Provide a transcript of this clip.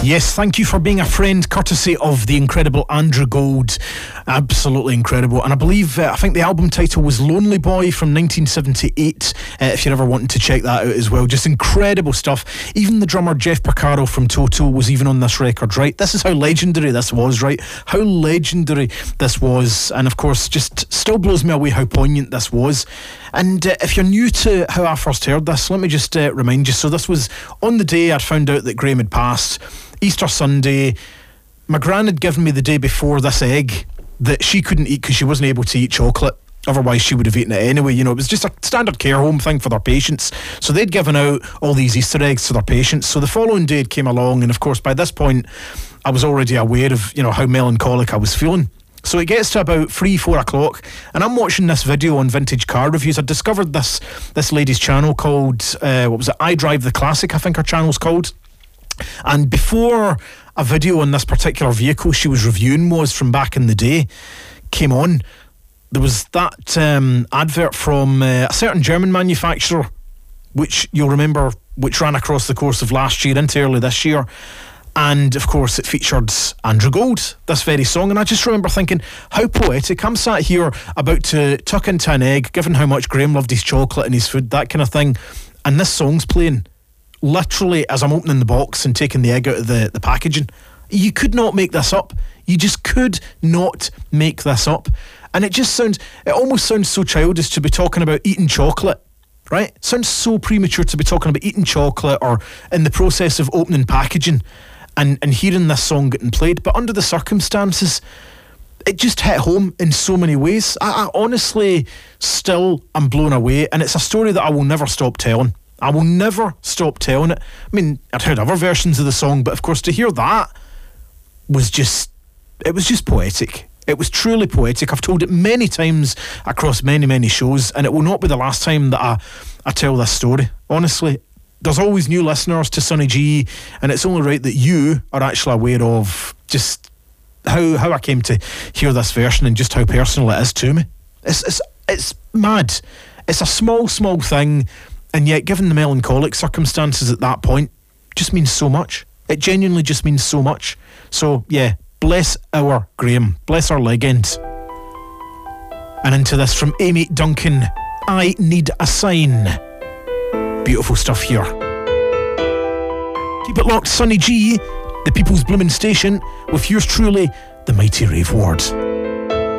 Yes, thank you for being a friend, courtesy of the incredible Andrew Gold. Absolutely incredible. And I believe, I think the album title was Lonely Boy from 1978, if you're ever wanting to check that out as well. Just incredible stuff. Even the drummer Jeff Porcaro from Toto was even on this record, right? This is how legendary this was, right? How legendary this was. And of course, just still blows me away how poignant this was. And if you're new to how I first heard this, let me just remind you. So this was on the day I'd found out that Graham had passed, Easter Sunday. My gran had given me the day before this egg that she couldn't eat because she wasn't able to eat chocolate. Otherwise she would have eaten it anyway. You know, it was just a standard care home thing for their patients. So they'd given out all these Easter eggs to their patients. So the following day it came along, and of course by this point I was already aware of, you know, how melancholic I was feeling. So it gets to about 3-4 o'clock and I'm watching this video on Vintage Car Reviews. I discovered this lady's channel called, what was it, I Drive the Classic, I think her channel's called. And before a video on this particular vehicle she was reviewing was from back in the day came on, there was that advert from a certain German manufacturer, which you'll remember, which ran across the course of last year into early this year. And of course it featured Andrew Gold, this very song. And I just remember thinking, how poetic. I'm sat here about to tuck into an egg, given how much Graham loved his chocolate and his food, that kind of thing. And this song's playing literally as I'm opening the box and taking the egg out of the packaging. You could not make this up. You just could not make this up. And it almost sounds so childish to be talking about eating chocolate, right? It sounds so premature to be talking about eating chocolate or in the process of opening packaging and hearing this song getting played. But under the circumstances, it just hit home in so many ways. I honestly still am blown away, and it's a story that I will never stop telling. I will never stop telling it. I mean, I'd heard other versions of the song, but of course to hear that was just poetic. It was truly poetic. I've told it many times across many shows, and it will not be the last time that I tell this story. Honestly, there's always new listeners to Sonny G, and it's only right that you are actually aware of just how I came to hear this version and just how personal it is to me. It's mad. It's a small thing, and yet given the melancholic circumstances at that point, just means so much. It genuinely just means so much. So yeah, bless our Graham, bless our legend. And into this from Amy Duncan, I Need a Sign. Beautiful stuff here. Keep it locked, Sonny G, the People's Bloomin' Station, with yours truly, the mighty Rave Ward.